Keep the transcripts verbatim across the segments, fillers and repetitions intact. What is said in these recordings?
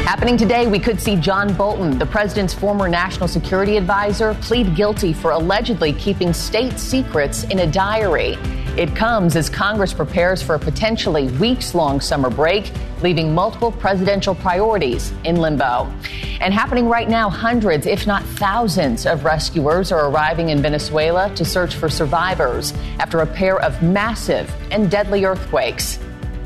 Happening today, we could see John Bolton, the president's former national security advisor, plead guilty for allegedly keeping state secrets in a diary. It comes as Congress prepares for a potentially weeks-long summer break, leaving multiple presidential priorities in limbo. And happening right now, hundreds, if not thousands, of rescuers are arriving in Venezuela to search for survivors after a pair of massive and deadly earthquakes.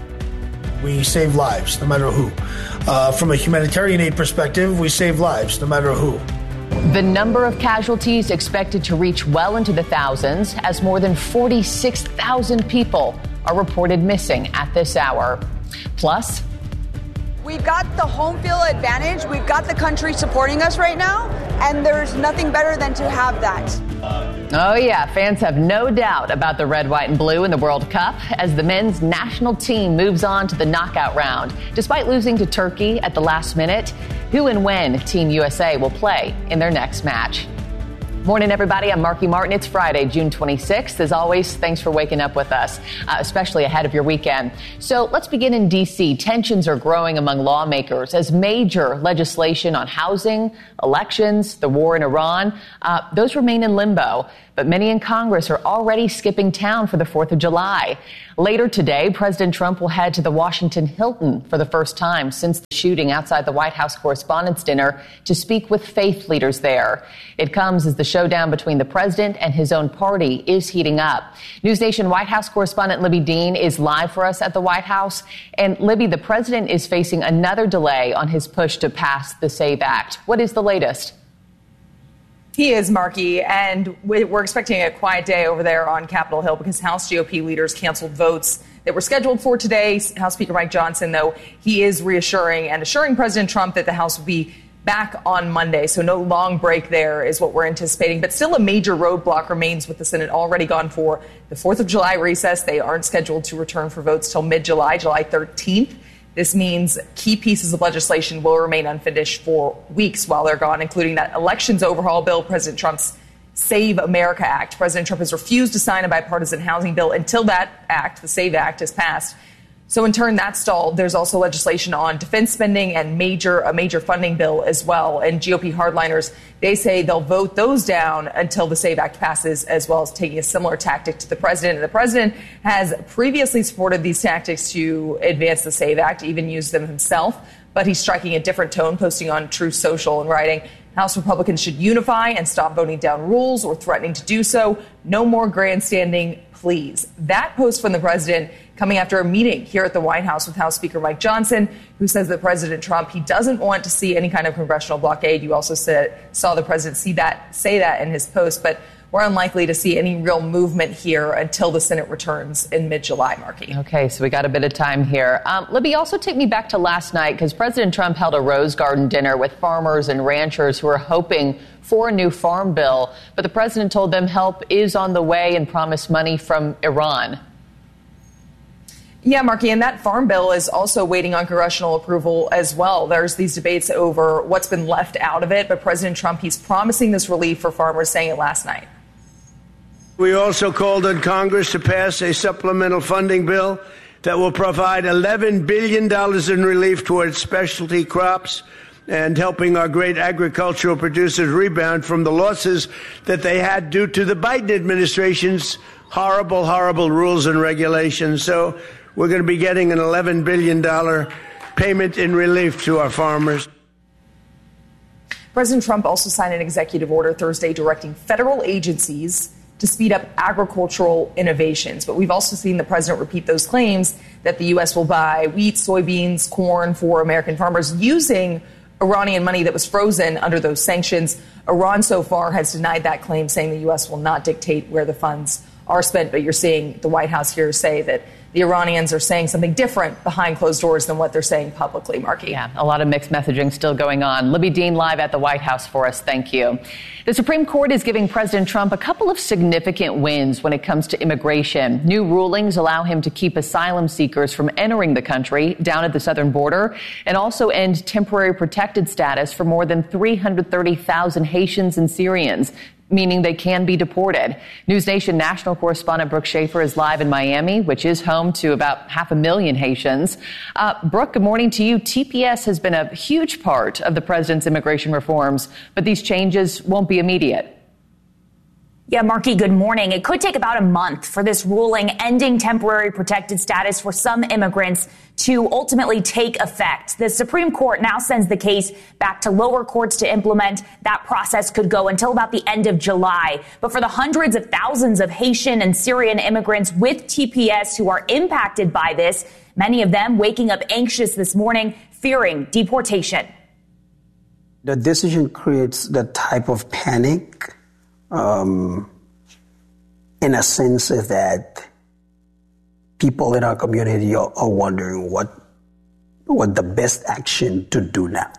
We save lives, no matter who. Uh, from a humanitarian aid perspective, we save lives, no matter who. The number of casualties expected to reach well into the thousands as more than forty-six thousand people are reported missing at this hour. Plus, we've got the home field advantage. We've got the country supporting us right now, and there's nothing better than to have that. Oh, yeah. Fans have no doubt about the red, white, and blue in the World Cup as the men's national team moves on to the knockout round. Despite losing to Turkey at the last minute, who and when Team U S A will play in their next match. Morning, everybody. I'm Marky Martin. It's Friday, June twenty-sixth. As always, thanks for waking up with us, uh, especially ahead of your weekend. So let's begin in D C. Tensions are growing among lawmakers as major legislation on housing, elections, the war in Iran, uh, those remain in limbo. But many in Congress are already skipping town for the fourth of July. Later today, President Trump will head to the Washington Hilton for the first time since the shooting outside the White House Correspondents' Dinner to speak with faith leaders there. It comes as the showdown between the president and his own party is heating up. NewsNation White House correspondent Libby Dean is live for us at the White House. And Libby, the president is facing another delay on his push to pass the SAVE Act. What is the latest? He is, Marky, and we're expecting a quiet day over there on Capitol Hill because House G O P leaders canceled votes that were scheduled for today. House Speaker Mike Johnson, though, he is reassuring and assuring President Trump that the House will be back on Monday. So no long break there is what we're anticipating. But still a major roadblock remains with the Senate already gone for the fourth of July recess. They aren't scheduled to return for votes till mid-July, July thirteenth. This means key pieces of legislation will remain unfinished for weeks while they're gone, including that elections overhaul bill, President Trump's Save America Act. President Trump has refused to sign a bipartisan housing bill until that act, the SAVE Act, is passed. So in turn, that stalled. There's also legislation on defense spending and major a major funding bill as well. And G O P hardliners, they say they'll vote those down until the SAVE Act passes, as well as taking a similar tactic to the president. And the president has previously supported these tactics to advance the SAVE Act, even used them himself. But he's striking a different tone, posting on Truth Social and writing, House Republicans should unify and stop voting down rules or threatening to do so. No more grandstanding, please. That post from the president coming after a meeting here at the White House with House Speaker Mike Johnson, who says that President Trump, he doesn't want to see any kind of congressional blockade. You also said, saw the president see that, say that in his post, but we're unlikely to see any real movement here until the Senate returns in mid-July, Marky. Okay, so we got a bit of time here. Um, Libby, also take me back to last night because President Trump held a Rose Garden dinner with farmers and ranchers who are hoping for a new farm bill. But the president told them help is on the way and promised money from Iran. Yeah, Marky, and that farm bill is also waiting on congressional approval as well. There's these debates over what's been left out of it, but President Trump, he's promising this relief for farmers, saying it last night. We also called on Congress to pass a supplemental funding bill that will provide eleven billion dollars in relief towards specialty crops and helping our great agricultural producers rebound from the losses that they had due to the Biden administration's horrible, horrible rules and regulations. So we're going to be getting an eleven billion dollars payment in relief to our farmers. President Trump also signed an executive order Thursday directing federal agencies to speed up agricultural innovations. But we've also seen the president repeat those claims that the U S will buy wheat, soybeans, corn for American farmers using Iranian money that was frozen under those sanctions. Iran so far has denied that claim, saying the U S will not dictate where the funds are spent. But you're seeing the White House here say that the Iranians are saying something different behind closed doors than what they're saying publicly, Marky. Yeah, a lot of mixed messaging still going on. Libby Dean live at the White House for us. Thank you. The Supreme Court is giving President Trump a couple of significant wins when it comes to immigration. New rulings allow him to keep asylum seekers from entering the country down at the southern border and also end temporary protected status for more than three hundred thirty thousand Haitians and Syrians. meaning they can be deported. News Nation national correspondent Brooke Schaefer is live in Miami, which is home to about half a million Haitians. Uh, Brooke, good morning to you. T P S has been a huge part of the president's immigration reforms, but these changes won't be immediate. Yeah, Marky, good morning. It could take about a month for this ruling ending temporary protected status for some immigrants to ultimately take effect. The Supreme Court now sends the case back to lower courts to implement. That process could go until about the end of July. But for the hundreds of thousands of Haitian and Syrian immigrants with T P S who are impacted by this, many of them waking up anxious this morning, fearing deportation. The decision creates the type of panic Um, in a sense that people in our community are, are wondering what what the best action to do now.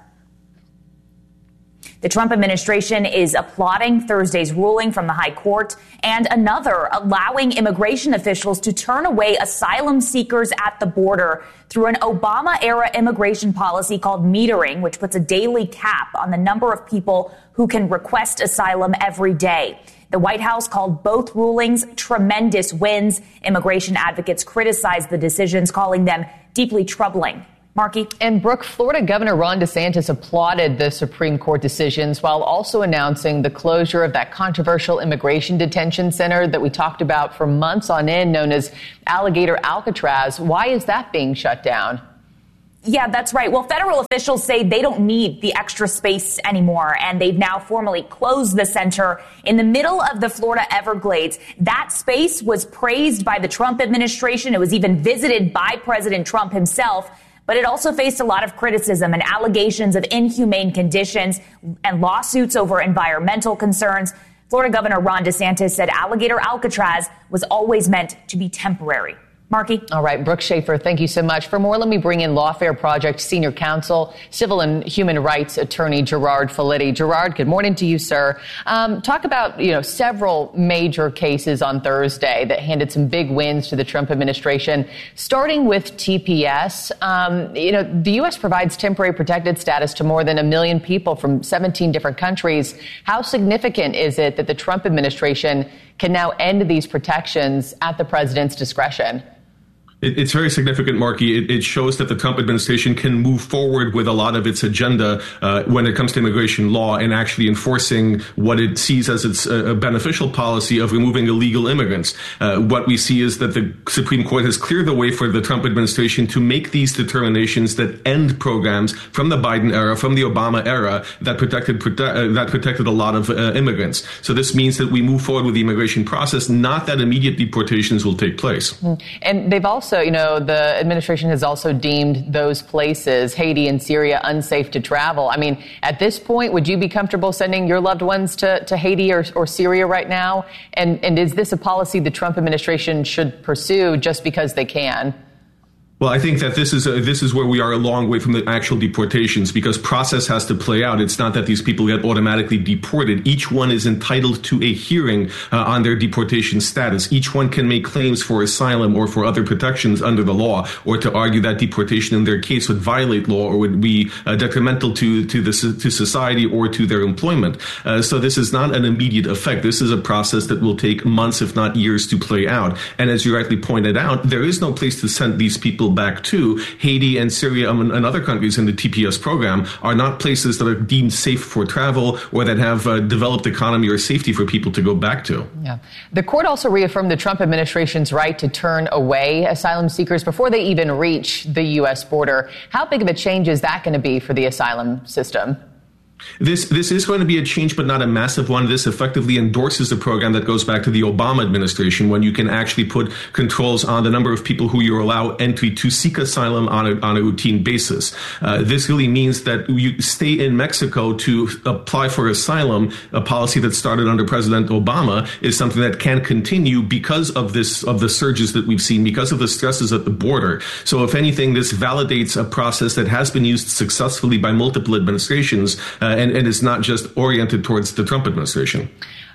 The Trump administration is applauding Thursday's ruling from the high court and another allowing immigration officials to turn away asylum seekers at the border through an Obama-era immigration policy called metering, which puts a daily cap on the number of people who can request asylum every day. The White House called both rulings tremendous wins. Immigration advocates criticized the decisions, calling them deeply troubling. Marky? And Brooke, Florida Governor Ron DeSantis applauded the Supreme Court decisions while also announcing the closure of that controversial immigration detention center that we talked about for months on end, known as Alligator Alcatraz. Why is that being shut down? Yeah, that's right. Well, federal officials say they don't need the extra space anymore, and they've now formally closed the center in the middle of the Florida Everglades. That space was praised by the Trump administration. It was even visited by President Trump himself. But it also faced a lot of criticism and allegations of inhumane conditions and lawsuits over environmental concerns. Florida Governor Ron DeSantis said Alligator Alcatraz was always meant to be temporary. Marky? All right, Brooke Schaefer, thank you so much. For more, let me bring in Lawfare Project Senior Counsel, Civil and Human Rights Attorney Gerard Filitti. Gerard, good morning to you, sir. Um, talk about, you know, several major cases on Thursday that handed some big wins to the Trump administration, starting with T P S. Um, you know, the U S provides temporary protected status to more than a million people from seventeen different countries. How significant is it that the Trump administration can now end these protections at the president's discretion? It's very significant, Marky. It, it shows that the Trump administration can move forward with a lot of its agenda uh, when it comes to immigration law and actually enforcing what it sees as its uh, beneficial policy of removing illegal immigrants. Uh, what we see is that the Supreme Court has cleared the way for the Trump administration to make these determinations that end programs from the Biden era, from the Obama era, that protected prote- uh, that protected a lot of uh, immigrants. So this means that we move forward with the immigration process, not that immediate deportations will take place. And they've also So, you know, the administration has also deemed those places, Haiti and Syria, unsafe to travel. I mean, at this point, would you be comfortable sending your loved ones to, to Haiti or, or Syria right now? And, and is this a policy the Trump administration should pursue just because they can? Well, I think that this is a, this is where we are a long way from the actual deportations, because process has to play out. It's not that these people get automatically deported. Each one is entitled to a hearing uh, on their deportation status. Each one can make claims for asylum or for other protections under the law, or to argue that deportation in their case would violate law or would be uh, detrimental to to the to society or to their employment. Uh, so this is not an immediate effect. This is a process that will take months, if not years, to play out. And as you rightly pointed out, there is no place to send these people back to. Haiti and Syria and other countries in the T P S program are not places that are deemed safe for travel or that have uh, developed economy or safety for people to go back to. Yeah. The court also reaffirmed the Trump administration's right to turn away asylum seekers before they even reach the U S border. How big of a change is that going to be for the asylum system? This this is going to be a change, but not a massive one. This effectively endorses a program that goes back to the Obama administration, when you can actually put controls on the number of people who you allow entry to seek asylum on a, on a routine basis. Uh, this really means that you stay in Mexico to apply for asylum. A policy that started under President Obama is something that can continue because of this of the surges that we've seen, because of the stresses at the border. So if anything, this validates a process that has been used successfully by multiple administrations. Uh, And, and it's not just oriented towards the Trump administration.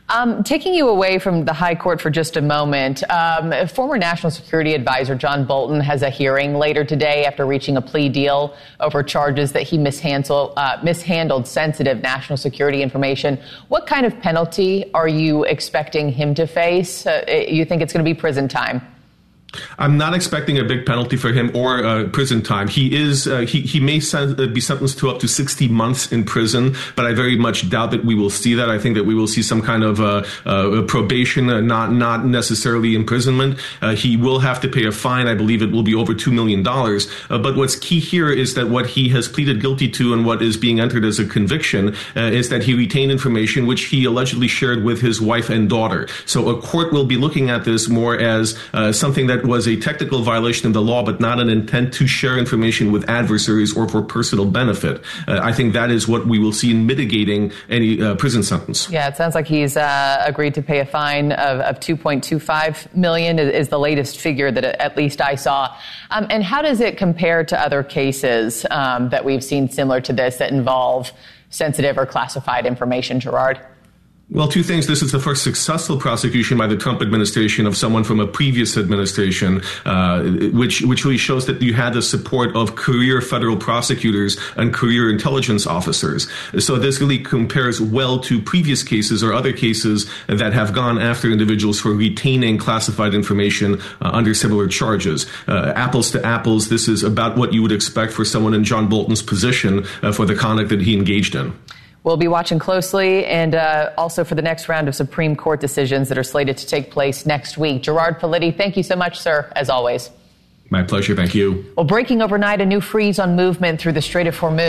Um, taking you away from the high court for just a moment, um, former National Security Advisor John Bolton has a hearing later today after reaching a plea deal over charges that he mishandled, uh, mishandled sensitive national security information. What kind of penalty are you expecting him to face? Uh, you think it's going to be prison time? I'm not expecting a big penalty for him or uh, prison time. He is uh, he he may sen- be sentenced to up to sixty months in prison, but I very much doubt that we will see that. I think that we will see some kind of uh, uh, probation, uh, not not necessarily imprisonment. Uh, he will have to pay a fine. I believe it will be over two million dollars. Uh, but what's key here is that what he has pleaded guilty to and what is being entered as a conviction uh, is that he retained information which he allegedly shared with his wife and daughter. So a court will be looking at this more as uh, something that was a technical violation of the law, but not an intent to share information with adversaries or for personal benefit. Uh, I think that is what we will see in mitigating any uh, prison sentence. Yeah, it sounds like he's uh, agreed to pay a fine of, of two point two five million dollars is the latest figure that at least I saw. Um, and how does it compare to other cases um, that we've seen similar to this that involve sensitive or classified information, Gerard? Well, two things. This is the first successful prosecution by the Trump administration of someone from a previous administration, uh, which which really shows that you had the support of career federal prosecutors and career intelligence officers. So this really compares well to previous cases or other cases that have gone after individuals for retaining classified information uh, under similar charges. Uh, apples to apples, this is about what you would expect for someone in John Bolton's position uh, for the conduct that he engaged in. We'll be watching closely and uh, also for the next round of Supreme Court decisions that are slated to take place next week. Gerard Filitti, thank you so much, sir, as always. My pleasure. Thank you. Well, breaking overnight, a new freeze on movement through the Strait of Hormuz.